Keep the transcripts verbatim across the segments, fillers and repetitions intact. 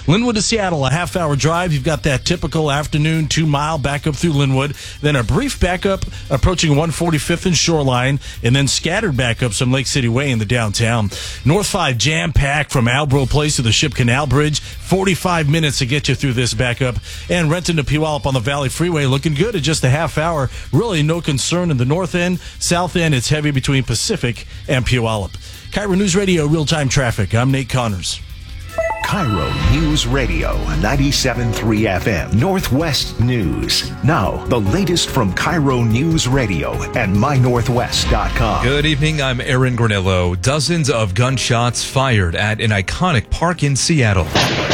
Linwood to Seattle, a half-hour drive. You've got that typical afternoon two-mile back up through Linwood. Then a brief backup approaching one forty-fifth and Shoreline, and then scattered backups on Lake City Way in the downtown. North five jam-packed from Albro Place to the Ship Canal Bridge. forty-five minutes to get you through this backup. And Renton to Puyallup on the Valley Freeway looking good at just a half hour. Really no concern in the north end. South end, it's heavy between Pacific and Puyallup. Cairo News Radio, real-time traffic. I'm Nate Connors. Cairo News Radio, ninety-seven point three F M, Northwest News. Now, the latest from Cairo News Radio and my northwest dot com. Good evening, I'm Aaron Granillo. Dozens of gunshots fired at an iconic park in Seattle.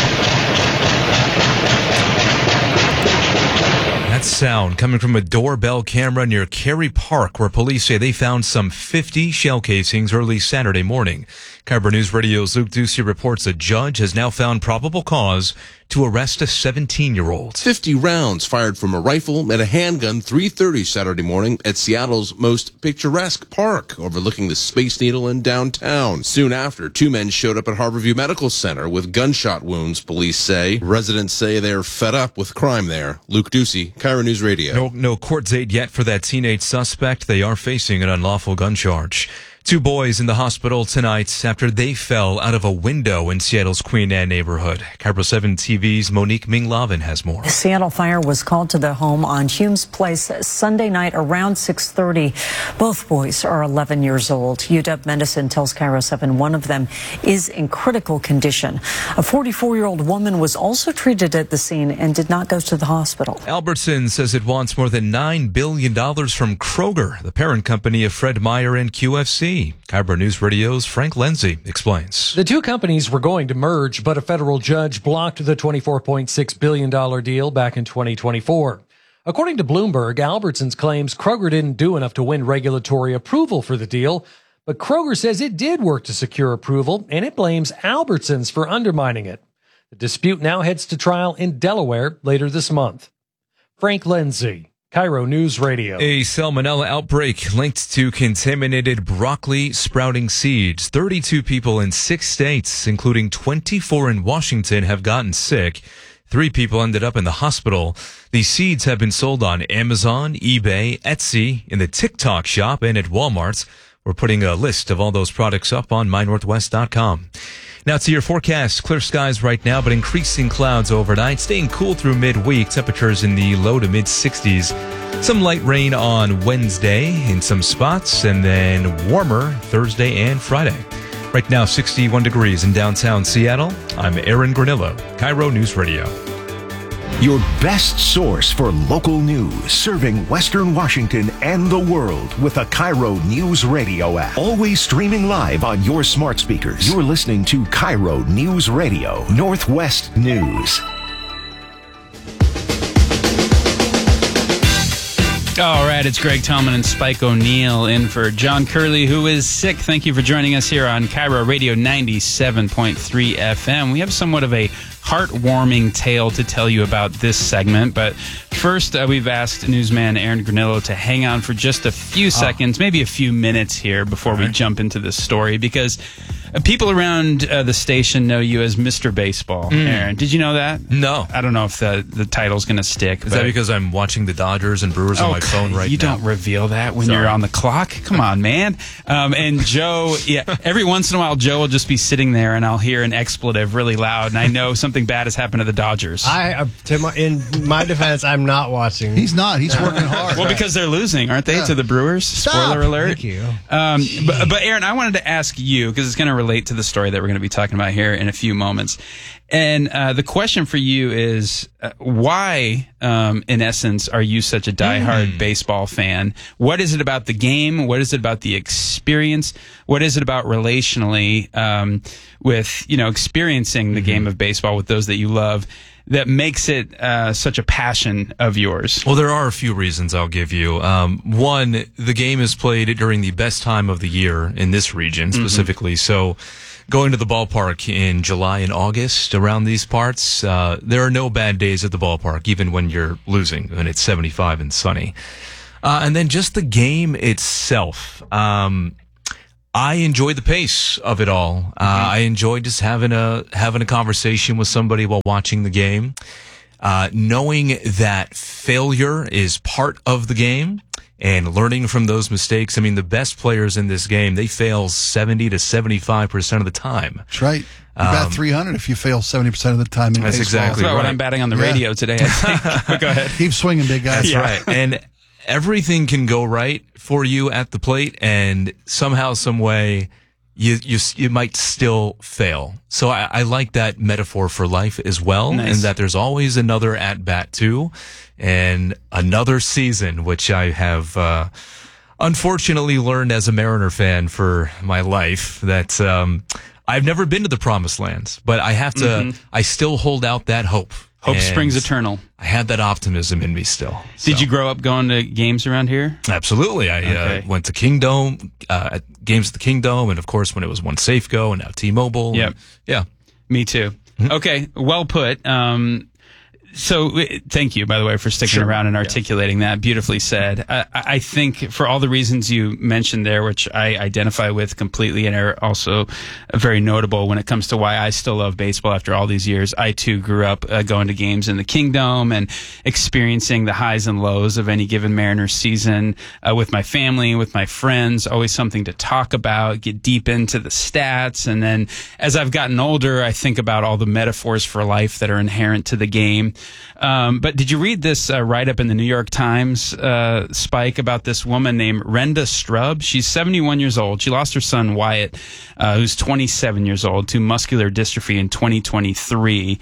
That sound coming from a doorbell camera near Cary Park, where police say they found some fifty shell casings early Saturday morning. Cairo News Radio's Luke Ducey reports a judge has now found probable cause to arrest a seventeen-year-old. fifty rounds fired from a rifle and a handgun three thirty Saturday morning at Seattle's most picturesque park overlooking the Space Needle in downtown. Soon after, two men showed up at Harborview Medical Center with gunshot wounds, police say. Residents say they're fed up with crime there. Luke Ducey, Cairo News Radio. No, no court date yet for that teenage suspect. They are facing an unlawful gun charge. Two boys in the hospital tonight after they fell out of a window in Seattle's Queen Anne neighborhood. Cairo seven T V's Monique Ming-Lavin has more. The Seattle fire was called to the home on Humes Place Sunday night around six thirty. Both boys are eleven years old. U W Medicine tells Cairo seven one of them is in critical condition. A forty-four-year-old woman was also treated at the scene and did not go to the hospital. Albertson says it wants more than nine billion dollars from Kroger, the parent company of Fred Meyer and Q F C. Cairo News Radio's Frank Lenzi explains. The two companies were going to merge, but a federal judge blocked the twenty-four point six billion dollars deal back in twenty twenty-four. According to Bloomberg, Albertsons claims Kroger didn't do enough to win regulatory approval for the deal, but Kroger says it did work to secure approval, and it blames Albertsons for undermining it. The dispute now heads to trial in Delaware later this month. Frank Lenzi, Cairo News Radio. A salmonella outbreak linked to contaminated broccoli sprouting seeds. thirty-two people in six states, including twenty-four in Washington, have gotten sick. Three people ended up in the hospital. These seeds have been sold on Amazon, eBay, Etsy, in the TikTok shop, and at Walmart. We're putting a list of all those products up on my northwest dot com. Now to your forecast. Clear skies right now, but increasing clouds overnight. Staying cool through midweek. Temperatures in the low to mid sixties. Some light rain on Wednesday in some spots, and then warmer Thursday and Friday. Right now, sixty-one degrees in downtown Seattle. I'm Aaron Granillo, Cairo News Radio. Your best source for local news, serving Western Washington and the world with a Cairo News Radio app. Always streaming live on your smart speakers. You're listening to Cairo News Radio, Northwest News. All right, it's Greg Tallman and Spike O'Neill in for John Curley, who is sick. Thank you for joining us here on Cairo Radio ninety-seven point three F M. We have somewhat of a heartwarming tale to tell you about this segment, but first uh, we've asked newsman Aaron Granillo to hang on for just a few seconds, oh. maybe a few minutes here before we jump into this story, because uh, people around uh, the station know you as Mister Baseball. Mm. Aaron, did you know that? No. I don't know if the, the title's going to stick. Is that because I'm watching the Dodgers and Brewers oh, on my phone right you now? You don't reveal that when Sorry. you're on the clock. Come on, man. Um, and Joe, yeah, every once in a while, Joe will just be sitting there and I'll hear an expletive really loud, and I know something bad has happened to the Dodgers. I, uh, to my, in my defense, I'm not watching. He's not. He's working hard. Well, because they're losing, aren't they, yeah. to the Brewers? Stop. Spoiler alert. Thank you. Um, but, but, Aaron, I wanted to ask you, because it's going to relate to the story that we're going to be talking about here in a few moments. And uh, the question for you is, uh, why, um, in essence, are you such a diehard mm. baseball fan? What is it about the game? What is it about the experience? What is it about relationally um, with, you know, experiencing the mm-hmm. game of baseball with those that you love that makes it uh, such a passion of yours? Well, there are a few reasons I'll give you. Um, one, the game is played during the best time of the year in this region specifically. Mm-hmm. So going to the ballpark in July and August around these parts, uh, there are no bad days at the ballpark, even when you're losing and it's seventy-five and sunny. Uh, and then just the game itself. Um, I enjoy the pace of it all. Uh, mm-hmm. I enjoy just having a having a conversation with somebody while watching the game, uh, knowing that failure is part of the game and learning from those mistakes. I mean, the best players in this game, they fail seventy to seventy-five percent of the time. That's right. You bat um, three hundred if you fail seventy percent of the time in That's baseball. exactly That's right. what I'm batting on the radio yeah. today, I think. But go ahead. Keep swinging, big guy. That's yeah. right. And everything can go right for you at the plate, and somehow, some way, you you you might still fail. So I, I like that metaphor for life as well, nice. and that there's always another at bat too, and another season, which I have uh, unfortunately learned as a Mariner fan for my life that um, I've never been to the promised land, but I have to. Mm-hmm. I still hold out that hope. Hope And springs eternal. I had that optimism in me still. Did so. you grow up going to games around here? Absolutely. I okay. uh, went to Kingdome, uh, at games at the Kingdome, and of course when it was one Safeco and now T-Mobile. Yep. And, yeah. Me too. Mm-hmm. Okay, well put. Um, so thank you, by the way, for sticking sure. around and articulating yeah. that. Beautifully said. I, I think for all the reasons you mentioned there, which I identify with completely and are also very notable when it comes to why I still love baseball after all these years. I too grew up uh, going to games in the Kingdome and experiencing the highs and lows of any given Mariners season uh, with my family, with my friends, always something to talk about, get deep into the stats. And then as I've gotten older, I think about all the metaphors for life that are inherent to the game. Um, but did you read this uh, write-up in the New York Times, uh, Spike, about this woman named Renda Strub? She's seventy-one years old. She lost her son, Wyatt, uh, who's twenty-seven years old, to muscular dystrophy in twenty twenty-three.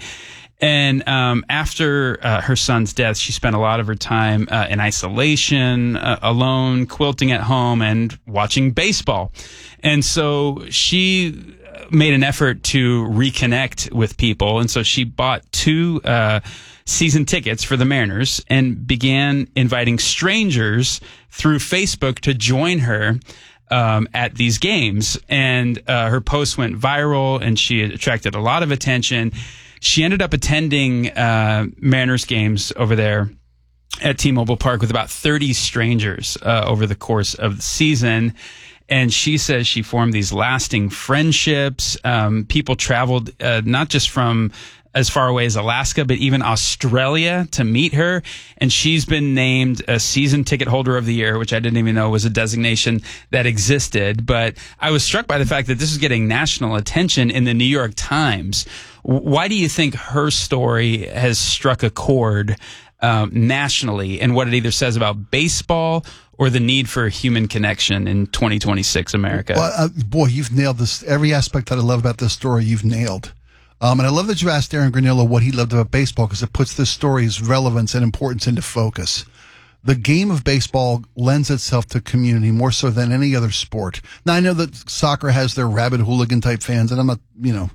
And um, after uh, her son's death, she spent a lot of her time uh, in isolation, uh, alone, quilting at home, and watching baseball. And so she made an effort to reconnect with people, and so she bought two uh, season tickets for the Mariners and began inviting strangers through Facebook to join her um, at these games. And uh, her post went viral, and she attracted a lot of attention. She ended up attending uh, Mariners games over there at T-Mobile Park with about thirty strangers uh, over the course of the season. And she says she formed these lasting friendships. Um, people traveled uh, not just from as far away as Alaska, but even Australia to meet her. And she's been named a season ticket holder of the year, which I didn't even know was a designation that existed. But I was struck by the fact that this is getting national attention in the New York Times. Why do you think her story has struck a chord um, nationally, and what it either says about baseball or the need for human connection in twenty twenty-six America? Well, uh, boy, you've nailed this. Every aspect that I love about this story, you've nailed. Um, and I love that you asked Aaron Granillo what he loved about baseball, because it puts this story's relevance and importance into focus. The game of baseball lends itself to community more so than any other sport. Now, I know that soccer has their rabid hooligan type fans, and I'm not, you know,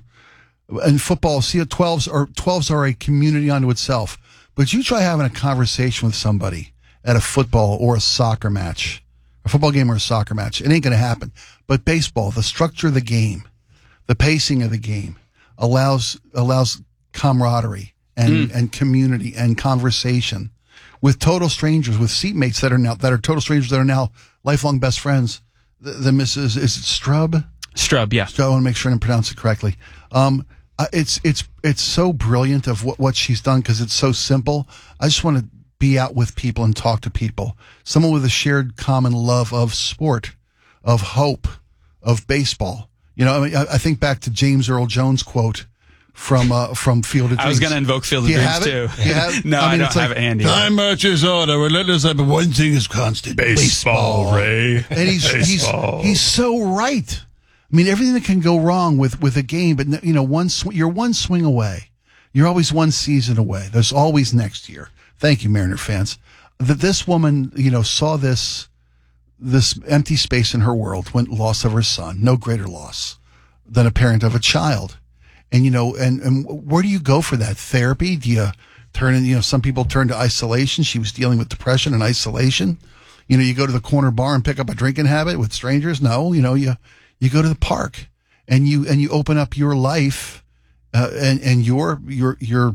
in football, see, twelves are, twelves are a community unto itself. But you try having a conversation with somebody at a football or a soccer match, a football game or a soccer match, it ain't going to happen. But baseball, the structure of the game, the pacing of the game allows allows camaraderie and, mm. and community and conversation with total strangers, with seatmates that are now that are total strangers that are now lifelong best friends. The, the Missus is it Strub? Strub, yeah. So I want to make sure I pronounce it correctly. Um, uh, it's it's it's so brilliant of what, what she's done, because it's so simple. I just want to be out with people and talk to people. Someone with a shared common love of sport, of hope, of baseball. You know, I mean, I, I think back to James Earl Jones' quote from uh, from Field of Dreams. I was going to invoke Field of Dreams too. Have, no, I, mean, I don't have like, it handy. Time marches on, a relentless, but one thing is constant: baseball. baseball. Ray, and he's baseball. he's he's so right. I mean, everything that can go wrong with, with a game, but you know, one sw- you're one swing away. You're always one season away. There's always next year. Thank you, Mariner fans. That this woman, you know, saw this this empty space in her world, when loss of her son, no greater loss than a parent of a child. And, you know, and, and where do you go for that? Therapy? Do you turn in, you know, some people turn to isolation. She was dealing with depression and isolation. You know, you go to the corner bar and pick up a drinking habit with strangers. No, you know, you, you go to the park and you, and you open up your life, uh, and, and your, your, your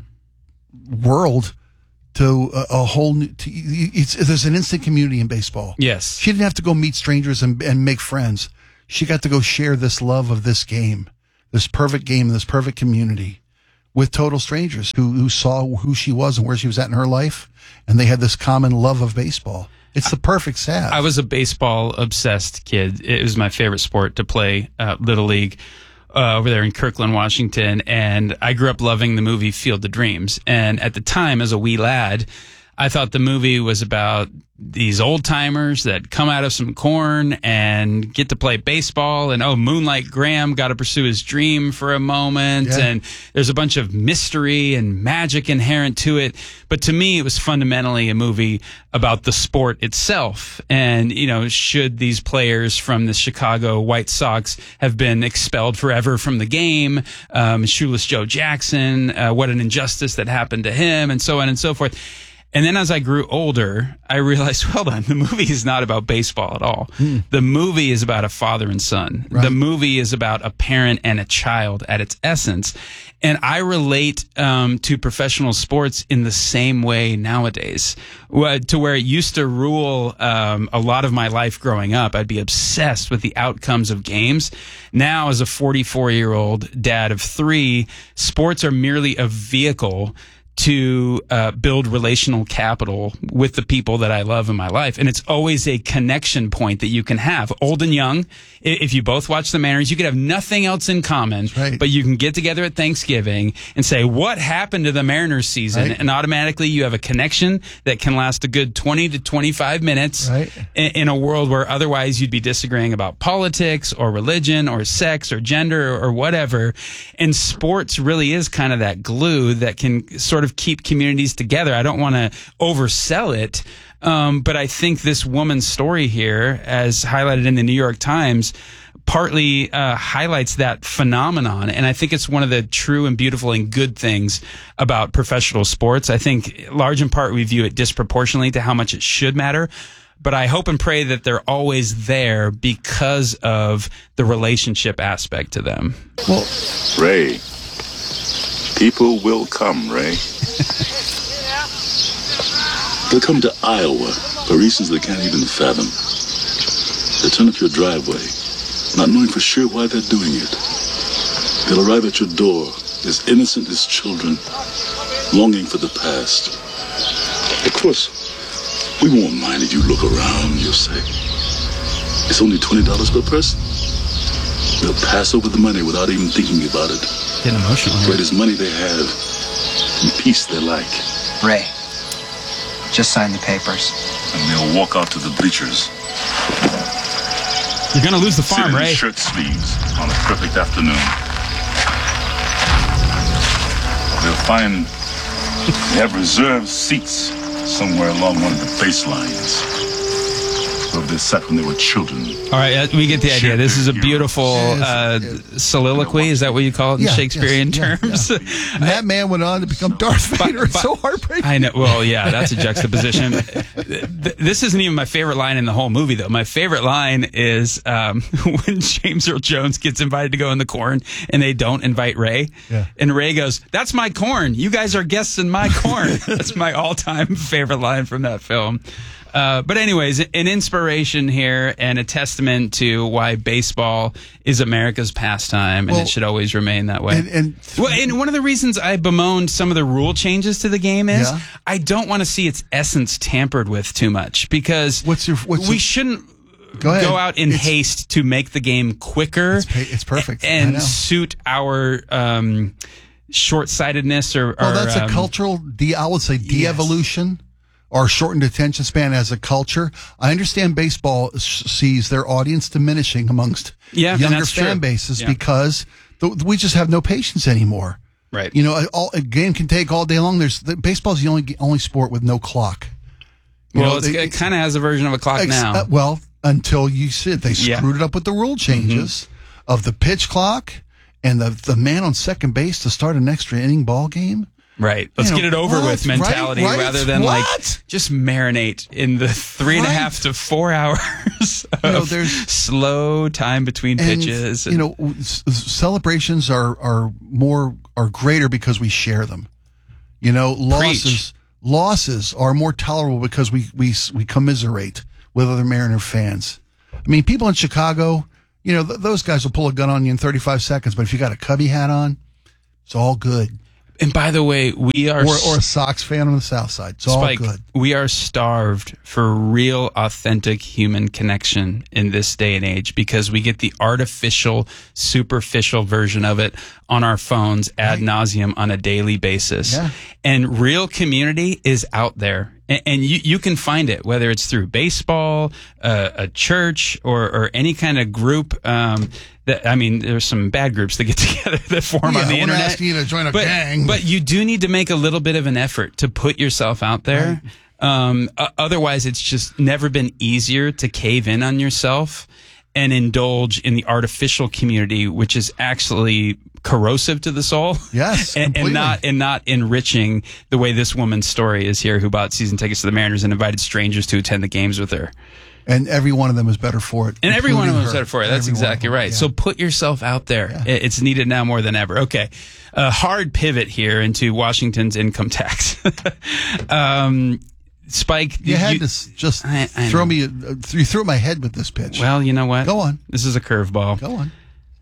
world to a, a whole new, to, it's, there's an instant community in baseball. Yes. She didn't have to go meet strangers and, and make friends. she got to go share this love of this game, this perfect game, this perfect community with total strangers who, who saw who she was and where she was at in her life. And they had this common love of baseball. It's the perfect salve. I was a baseball obsessed kid. It was my favorite sport to play, uh, Little League. Uh, over there in Kirkland, Washington, and I grew up loving the movie Field of Dreams. And at the time, as a wee lad, I thought the movie was about these old timers that come out of some corn and get to play baseball. And oh, Moonlight Graham got to pursue his dream for a moment. Yeah. And there's a bunch of mystery and magic inherent to it. But to me, it was fundamentally a movie about the sport itself. And, you know, should these players from the Chicago White Sox have been expelled forever from the game? Um, Shoeless Joe Jackson, uh, what an injustice that happened to him, and so on and so forth. And then as I grew older, I realized, well done, the movie is not about baseball at all. Mm. The movie is about a father and son. Right. The movie is about a parent and a child at its essence. And I relate um, to professional sports in the same way nowadays, to where it used to rule um, a lot of my life growing up. I'd be obsessed with the outcomes of games. Now, as a forty-four-year-old dad of three, sports are merely a vehicle to uh, build relational capital with the people that I love in my life. And it's always a connection point that you can have. Old and young, if you both watch the Mariners, you could have nothing else in common, right. But you can get together at Thanksgiving and say, what happened to the Mariners season? Right. And automatically you have a connection that can last a good twenty to twenty-five minutes right. in, in a world where otherwise you'd be disagreeing about politics or religion or sex or gender or, or whatever. And sports really is kind of that glue that can sort of keep communities together. I don't want to oversell it, um, but I think this woman's story here, as highlighted in the New York Times, partly uh, highlights that phenomenon. And I think it's one of the true and beautiful and good things about professional sports. I think large in part we view it disproportionately to how much it should matter. But I hope and pray that they're always there because of the relationship aspect to them. Well, Ray, people will come, Ray. They'll come to Iowa for reasons they can't even fathom. They'll turn up your driveway, not knowing for sure why they're doing it. They'll arrive at your door as innocent as children, longing for the past. Of course, we won't mind if you look around, you'll say. It's only twenty dollars per person. They'll pass over the money without even thinking about it. Getting emotional. Greatest money they have, and peace they like. Ray, just sign the papers. And they'll walk out to the bleachers. You're gonna lose the farm, Sit in Ray. Shirt sleeves on a perfect afternoon. They'll find they have reserved seats somewhere along one of the baselines. Where they sat when they were children. All right, uh, we get the idea. This is a beautiful uh, soliloquy. Is that what you call it in yeah, Shakespearean yes, terms? Yeah, yeah. And that man went on to become Darth Vader. But, it's but, so heartbreaking. I know. Well, yeah, that's a juxtaposition. This isn't even my favorite line in the whole movie, though. My favorite line is um, when James Earl Jones gets invited to go in the corn, and they don't invite Ray. Yeah. And Ray goes, "That's my corn. You guys are guests in my corn." That's my all-time favorite line from that film. Uh, but anyways, an inspiration here and a testament to why baseball is America's pastime, and well, it should always remain that way. And, and, well, and one of the reasons I bemoaned some of the rule changes to the game is yeah. I don't want to see its essence tampered with too much, because what's your, what's we your, shouldn't go, go out in it's, haste to make the game quicker. It's, it's perfect. And suit our um, short-sightedness or, or well, that's um, a cultural, de, I would say, de-evolution. Yes. Or shortened attention span as a culture. I understand baseball sees their audience diminishing amongst yeah, younger fan true. bases yeah. because th- we just have no patience anymore. Right. You know, all, a game can take all day long. There's the, baseball's the only only sport with no clock. You well, know, it's, they, it kind of has a version of a clock ex- now. Uh, well, until you see it, they yeah. screwed it up with the rule changes mm-hmm. of the pitch clock and the the man on second base to start an extra inning ball game. Right. Let's you know, get it over what? with mentality right, right. rather than what? like just marinate in the three and right. a half to four hours of you know, there's, slow time between and, pitches. And, you know, s- celebrations are, are more are greater because we share them. You know, losses Preach. losses are more tolerable because we we we commiserate with other Mariner fans. I mean, people in Chicago, You know, th- those guys will pull a gun on you in thirty-five seconds, but if you got a Cubby hat on, it's all good. And by the way, we are... Or, or a Sox fan on the South Side. It's Spike, all good. We are starved for real, authentic human connection in this day and age because we get the artificial, superficial version of it on our phones ad Right. nauseum on a daily basis. Yeah. And real community is out there. And, and you, you can find it, whether it's through baseball, uh, a church, or, or any kind of group. Um, that, I mean, there's some bad groups that get together that form Yeah, on the I wouldn't internet. ask you to join a but, gang. But you do need to make a little bit of an effort to put yourself out there. Right. Um, uh, otherwise, it's just never been easier to cave in on yourself and indulge in the artificial community, which is actually corrosive to the soul. Yes, and, and completely. not and not enriching the way this woman's story is here, who bought season tickets to the Mariners and invited strangers to attend the games with her. And every one of them is better for it. And every one of them including is her. better for it. That's Every one of exactly them, right. yeah. So put yourself out there. It- It's needed now more than ever. Okay. A hard pivot here into Washington's income tax. um, Spike, You had to s- just I- I throw know. me, uh, you threw my head with this pitch. Well, you know what? Go on. This is a curveball. Go on.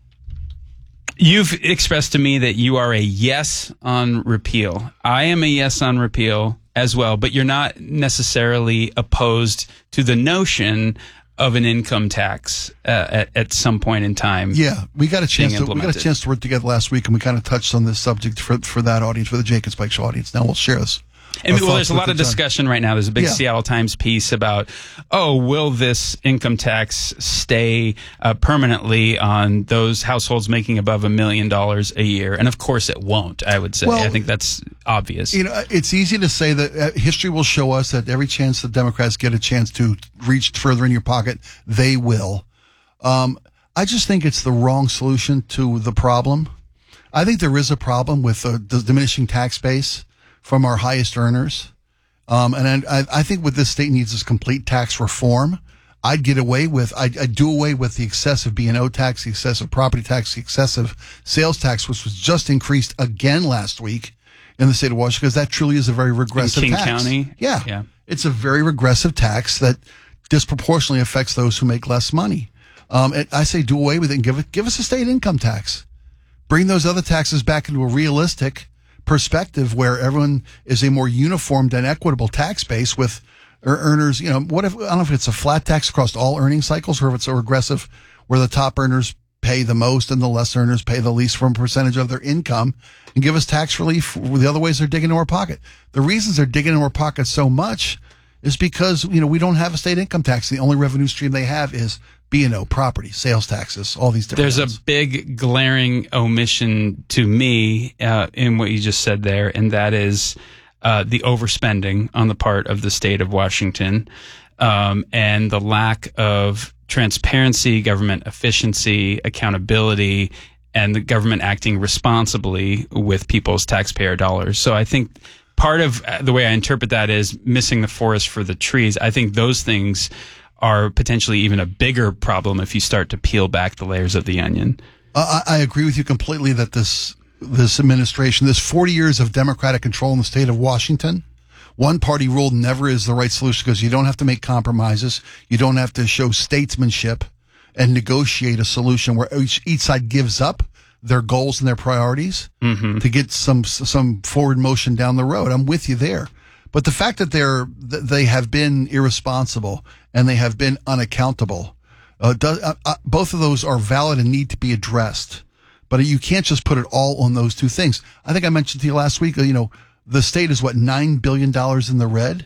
You've expressed to me that you are a yes on repeal. I am a yes on repeal as well, but you're not necessarily opposed to the notion of an income tax uh, at, at some point in time. Yeah, we got a chance. To, we got a implemented. chance to work together last week, and we kind of touched on this subject for for that audience, for the Jake and Spike Show audience. Now we'll share this. And our well, there's thoughts a with lot the of judge. discussion right now. There's a big Yeah. Seattle Times piece about, oh, will this income tax stay uh, permanently on those households making above a million dollars a year? And of course it won't, I would say. Well, I think that's obvious. You know, it's easy to say that uh, history will show us that every chance the Democrats get a chance to reach further in your pocket, they will. Um, I just think it's the wrong solution to the problem. I think there is a problem with uh, the diminishing tax base from our highest earners. Um, and I, I think what this state needs is complete tax reform. I'd get away with, I'd, I'd do away with the excessive B and O tax, the excessive property tax, the excessive sales tax, which was just increased again last week in the state of Washington, because that truly is a very regressive King tax. County? Yeah. Yeah. It's a very regressive tax that disproportionately affects those who make less money. Um, and I say do away with it and give it, give us a state income tax. Bring those other taxes back into a realistic perspective where everyone is a more uniformed and equitable tax base with ear- earners. You know, what if, I don't know if it's a flat tax across all earning cycles or if it's a regressive where the top earners pay the most and the less earners pay the least from a percentage of their income, and give us tax relief the other ways they're digging into our pocket. The reasons they're digging into our pocket so much is because, you know, we don't have a state income tax. The only revenue stream they have is B and O, property, sales taxes, all these different There's things. a big glaring omission to me uh, in what you just said there, and that is uh, the overspending on the part of the state of Washington um, and the lack of transparency, government efficiency, accountability, and the government acting responsibly with people's taxpayer dollars. So I think part of the way I interpret that is missing the forest for the trees. I think those things are potentially even a bigger problem if you start to peel back the layers of the onion. Uh, I I agree with you completely that this this administration, this forty years of Democratic control in the state of Washington, one party rule never is the right solution because you don't have to make compromises. You don't have to show statesmanship and negotiate a solution where each, each side gives up their goals and their priorities Mm-hmm. to get some some forward motion down the road. I'm with you there. But the fact that they're that they have been irresponsible and they have been unaccountable, uh, does, uh, uh, both of those are valid and need to be addressed. But you can't just put it all on those two things. I think I mentioned to you last week, uh, you know, the state is what, nine billion dollars in the red?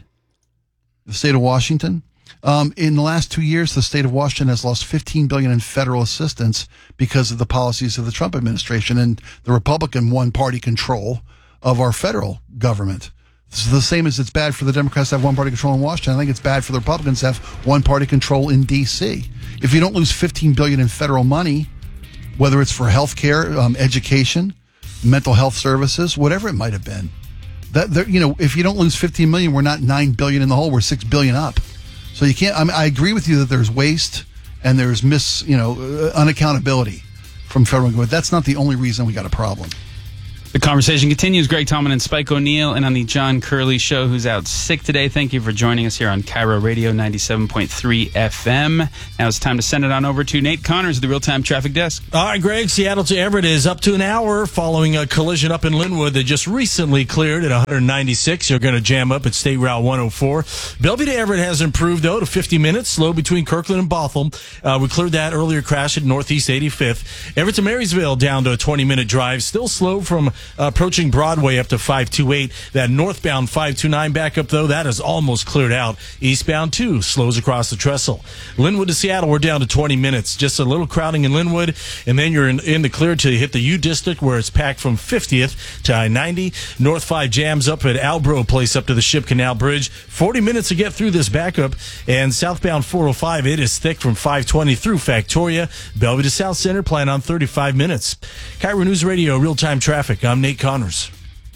The state of Washington? Um, in the last two years, the state of Washington has lost fifteen billion dollars in federal assistance because of the policies of the Trump administration and the Republican one-party control of our federal government. It's the same as it's bad for the Democrats to have one-party control in Washington. I think it's bad for the Republicans to have one-party control in D C. If you don't lose fifteen billion dollars in federal money, whether it's for health care, um, education, mental health services, whatever it might have been, that there, you know, if you don't lose fifteen million dollars, we're not nine billion dollars in the hole. We're six billion dollars up. So you can't. I mean, I agree with you that there's waste and there's mis, you know, uh, unaccountability from federal government. That's not the only reason we got a problem. The conversation continues. Greg Tallman and Spike O'Neill, and on the John Curley Show, who's out sick today. Thank you for joining us here on Cairo Radio ninety-seven point three F M. Now it's time to send it on over to Nate Connors of the Real-Time Traffic Desk. All right, Greg, Seattle to Everett is up to an hour following a collision up in Linwood that just recently cleared at one ninety-six. You're going to jam up at State Route one oh four. Bellevue to Everett has improved, though, to fifty minutes, slow between Kirkland and Bothell. Uh, we cleared that earlier crash at Northeast eighty-fifth. Everett to Marysville down to a twenty-minute drive, still slow from uh, approaching Broadway up to five twenty-eight. That northbound five twenty-nine backup, though, that is almost cleared out. Eastbound, too, slows across the trestle. Linwood to Seattle, we're down to twenty minutes. Just a little crowding in Linwood, and then you're in, in the clear till you hit the U District, where it's packed from fiftieth to I ninety. North five jams up at Albro Place up to the Ship Canal Bridge. forty minutes to get through this backup. And southbound four oh five, it is thick from five twenty through Factoria. Bellevue to South Center, plan on thirty-five minutes. Cairo News Radio, real-time traffic. I'm Nate Connors.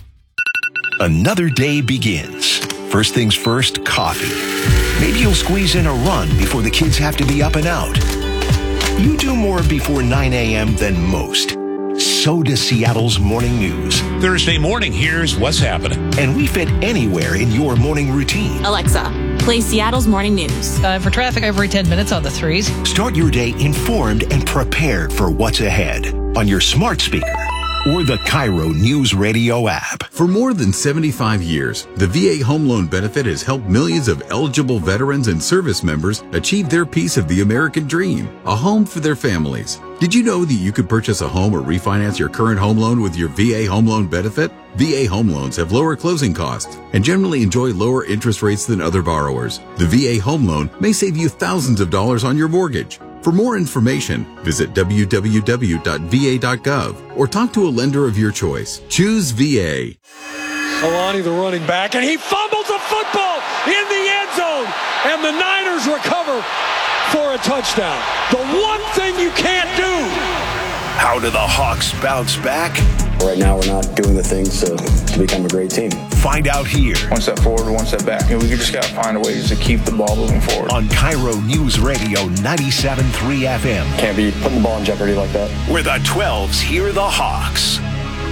Another day begins. First things first, coffee. Maybe you'll squeeze in a run before the kids have to be up and out. You do more before nine a.m. than most. So does Seattle's morning news. Thursday morning, here's what's happening. And we fit anywhere in your morning routine. Alexa, play Seattle's morning news. Uh, for traffic every ten minutes on the threes. Start your day informed and prepared for what's ahead on your smart speaker or the Cairo News Radio app. For more than seventy-five years, the V A Home Loan Benefit has helped millions of eligible veterans and service members achieve their piece of the American dream, a home for their families. Did you know that you could purchase a home or refinance your current home loan with your V A Home Loan Benefit? V A home loans have lower closing costs and generally enjoy lower interest rates than other borrowers. The V A home loan may save you thousands of dollars on your mortgage. For more information, visit w w w dot v a dot gov or talk to a lender of your choice. Choose V A. Alani, the running back, and he fumbles the football in the end zone, and the Niners recover for a touchdown. The one thing you can't do. How do the Hawks bounce back? Right now, we're not doing the things to, to become a great team. Find out here. One step forward, one step back. You know, we just got to find ways to keep the ball moving forward. On Cairo News Radio ninety-seven point three F M. Can't be putting the ball in jeopardy like that. Where the twelves hear the Hawks.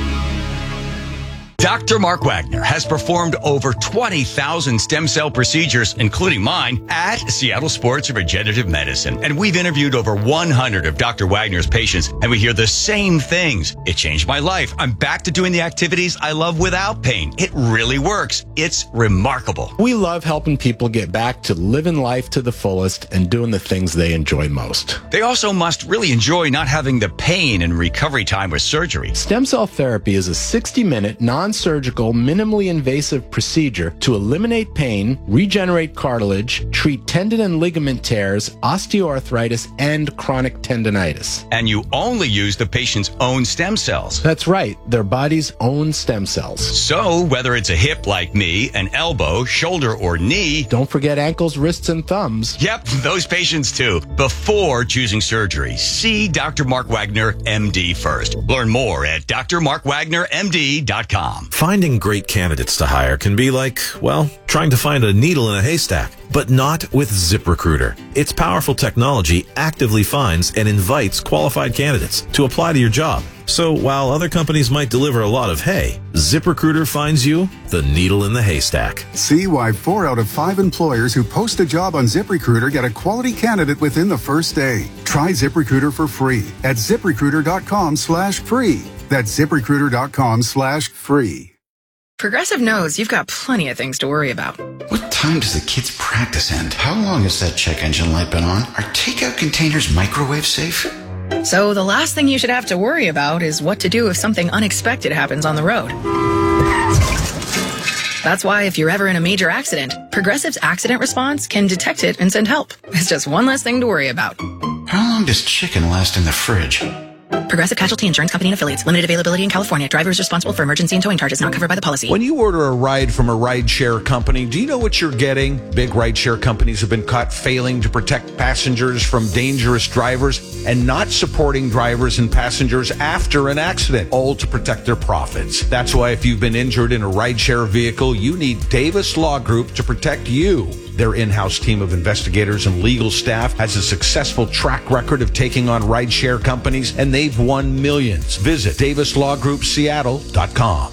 Doctor Mark Wagner has performed over twenty thousand stem cell procedures, including mine, at Seattle Sports Regenerative Medicine. And we've interviewed over one hundred of Doctor Wagner's patients, and we hear the same things. It changed my life. I'm back to doing the activities I love without pain. It really works. It's remarkable. We love helping people get back to living life to the fullest and doing the things they enjoy most. They also must really enjoy not having the pain and recovery time with surgery. Stem cell therapy is a sixty-minute non non-surgical, minimally invasive procedure to eliminate pain, regenerate cartilage, treat tendon and ligament tears, osteoarthritis, and chronic tendonitis. And you only use the patient's own stem cells. That's right, their body's own stem cells. So, whether it's a hip like me, an elbow, shoulder, or knee... Don't forget ankles, wrists, and thumbs. Yep, those patients too. Before choosing surgery, see Doctor Mark Wagner, M D first. Learn more at d r mark wagner m d dot com. Finding great candidates to hire can be like, well, trying to find a needle in a haystack. But not with ZipRecruiter. Its powerful technology actively finds and invites qualified candidates to apply to your job. So while other companies might deliver a lot of hay, ZipRecruiter finds you the needle in the haystack. See why four out of five employers who post a job on ZipRecruiter get a quality candidate within the first day. Try ZipRecruiter for free at ZipRecruiter.com slash free. That's ZipRecruiter.com slash free. Progressive knows you've got plenty of things to worry about. What time does the kids' practice end? How long has that check engine light been on? Are takeout containers microwave safe? So the last thing you should have to worry about is what to do if something unexpected happens on the road. That's why if you're ever in a major accident, Progressive's accident response can detect it and send help. It's just one less thing to worry about. How long does chicken last in the fridge? Progressive Casualty Insurance Company and Affiliates. Limited availability in California. Driver is responsible for emergency and towing charges not covered by the policy. When you order a ride from a rideshare company, do you know what you're getting? Big rideshare companies have been caught failing to protect passengers from dangerous drivers and not supporting drivers and passengers after an accident, all to protect their profits. That's why if you've been injured in a rideshare vehicle, you need Davis Law Group to protect you. Their in-house team of investigators and legal staff has a successful track record of taking on rideshare companies, and they've won millions. Visit Davis Law Group Seattle dot com.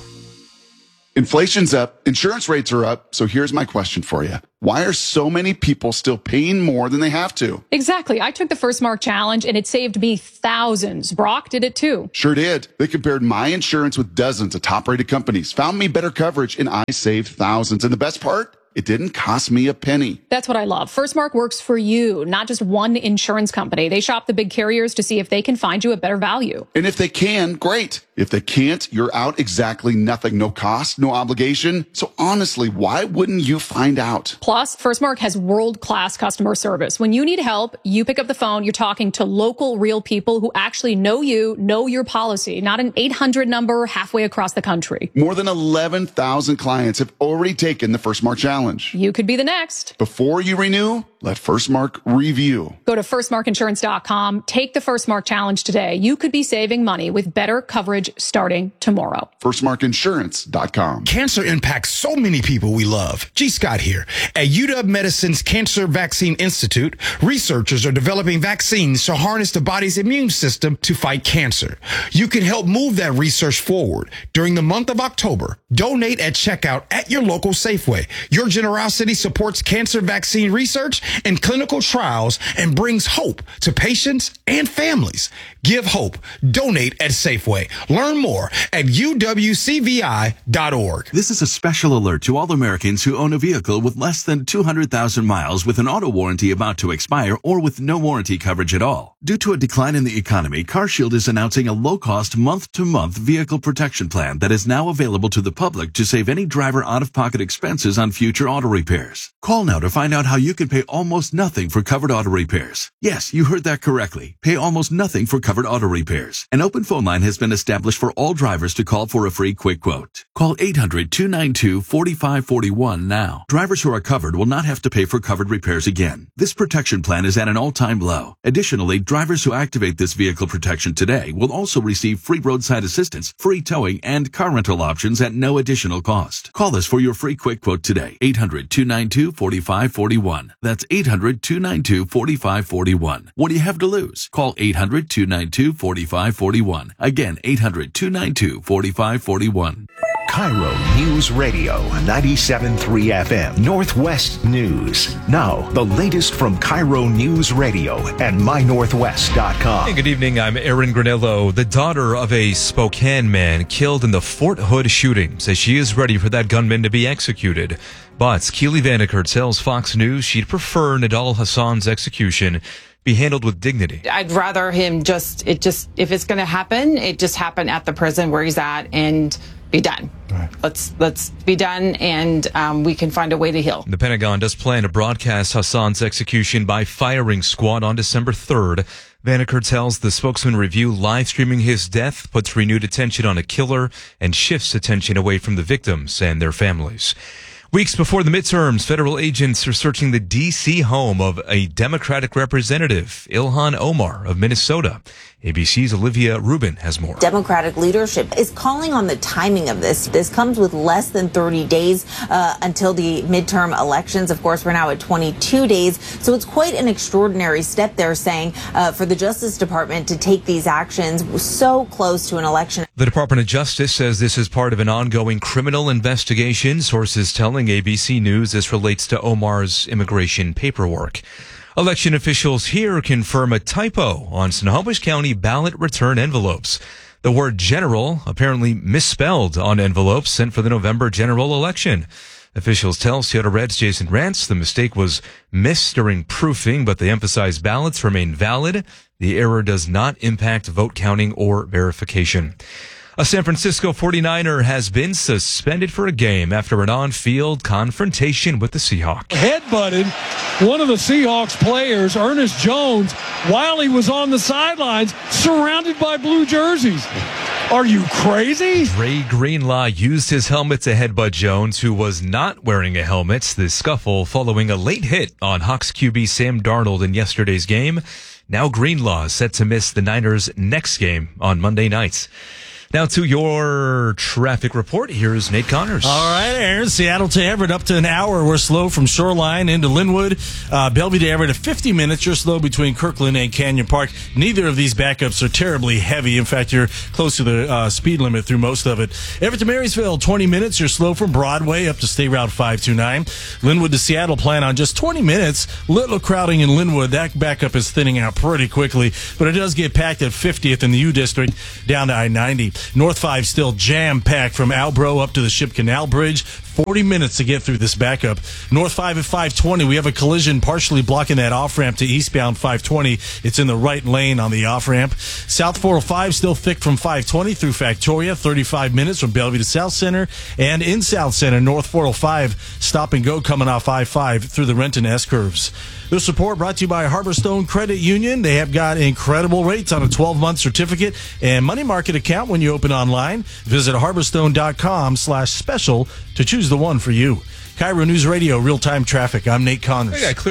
Inflation's up, insurance rates are up, so here's my question for you. Why are so many people still paying more than they have to? Exactly. I took the First Mark Challenge, and it saved me thousands. Brock did it too. Sure did. They compared my insurance with dozens of top-rated companies, found me better coverage, and I saved thousands. And the best part? It didn't cost me a penny. That's what I love. First Mark works for you, not just one insurance company. They shop the big carriers to see if they can find you a better value. And if they can, great. If they can't, you're out exactly nothing. No cost, no obligation. So honestly, why wouldn't you find out? Plus, First Mark has world-class customer service. When you need help, you pick up the phone, you're talking to local, real people who actually know you, know your policy, not an eight hundred number halfway across the country. More than eleven thousand clients have already taken the First Mark Challenge. You could be the next. Before you renew, let First Mark review. Go to first mark insurance dot com. Take the First Mark Challenge today. You could be saving money with better coverage starting tomorrow. first mark insurance dot com. Cancer impacts so many people we love. G. Scott here. At U W Medicine's Cancer Vaccine Institute, researchers are developing vaccines to harness the body's immune system to fight cancer. You can help move that research forward. During the month of October, donate at checkout at your local Safeway. Your generosity supports cancer vaccine research and clinical trials and brings hope to patients and families. Give hope. Donate at Safeway. Learn more at U W C V I dot org. This is a special alert to all Americans who own a vehicle with less than two hundred thousand miles with an auto warranty about to expire or with no warranty coverage at all. Due to a decline in the economy, CarShield is announcing a low-cost month-to-month vehicle protection plan that is now available to the public to save any driver out-of-pocket expenses on future auto repairs. Call now to find out how you can pay almost nothing for covered auto repairs. Yes, you heard that correctly. Pay almost nothing for covered auto repairs. An open phone line has been established for all drivers to call for a free quick quote. Call eight hundred, two nine two, four five four one now. Drivers who are covered will not have to pay for covered repairs again. This protection plan is at an all-time low. Additionally, drivers who activate this vehicle protection today will also receive free roadside assistance, free towing, and car rental options at no additional cost. Call us for your free quick quote today. eight hundred, two nine two, four five four one. That's eight hundred, two nine two, four five four one. What do you have to lose? Call eight hundred, two nine two, four five four one. Again, eight hundred, two nine two, four five four one. Cairo News Radio, ninety-seven point three F M, Northwest News. Now, the latest from Cairo News Radio and my northwest dot com. Hey, good evening. I'm Aaron Granillo. The daughter of a Spokane man killed in the Fort Hood shooting says she is ready for that gunman to be executed. But Keely Vandiker tells Fox News she'd prefer Nidal Hassan's execution be handled with dignity. I'd rather him just, it just, if it's going to happen, it just happen at the prison where he's at and be done. Right. Let's let's be done, and um, we can find a way to heal. The Pentagon does plan to broadcast Hassan's execution by firing squad on December third. Vandiker tells the Spokesman Review live streaming his death puts renewed attention on a killer and shifts attention away from the victims and their families. Weeks before the midterms, federal agents are searching the D C home of a Democratic representative, Ilhan Omar of Minnesota. A B C's Olivia Rubin has more. Democratic leadership is calling on the timing of this. This comes with less than thirty days uh, until the midterm elections. Of course, we're now at twenty-two days. So it's quite an extraordinary step, they're saying, uh, for the Justice Department to take these actions so close to an election. The Department of Justice says this is part of an ongoing criminal investigation. Sources telling A B C News this relates to Omar's immigration paperwork. Election officials here confirm a typo on Snohomish County ballot return envelopes. The word general apparently misspelled on envelopes sent for the November general election. Officials tell Seattle Red's Jason Rantz the mistake was missed during proofing, but they emphasize ballots remain valid. The error does not impact vote counting or verification. A San Francisco forty-niner has been suspended for a game after an on-field confrontation with the Seahawks. Headbutted one of the Seahawks players, Ernest Jones, while he was on the sidelines, surrounded by blue jerseys. Are you crazy? Dre Greenlaw used his helmet to headbutt Jones, who was not wearing a helmet. The scuffle following a late hit on Hawks Q B Sam Darnold in yesterday's game. Now Greenlaw is set to miss the Niners' next game on Monday night. Now to your traffic report. Here's Nate Connors. All right, Aaron. Seattle to Everett up to an hour. We're slow from Shoreline into Linwood. Uh, Bellevue to Everett at fifty minutes. You're slow between Kirkland and Canyon Park. Neither of these backups are terribly heavy. In fact, you're close to the uh, speed limit through most of it. Everett to Marysville, twenty minutes. You're slow from Broadway up to State Route five two nine. Linwood to Seattle, plan on just twenty minutes. Little crowding in Linwood. That backup is thinning out pretty quickly, but it does get packed at fiftieth in the U District down to I ninety. North five still jam-packed from Albro up to the Ship Canal Bridge. forty minutes to get through this backup. North five at five twenty. We have a collision partially blocking that off-ramp to eastbound five twenty. It's in the right lane on the off-ramp. South four oh five still thick from five twenty through Factoria. thirty-five minutes from Bellevue to South Center. And in South Center, North four oh five, stop and go coming off I five through the Renton S-curves. This report brought to you by Harborstone Credit Union. They have got incredible rates on a twelve-month certificate and money market account when you open online. Visit harborstone.com slash special to choose the one for you. Cairo News Radio, real-time traffic. I'm Nate Connors.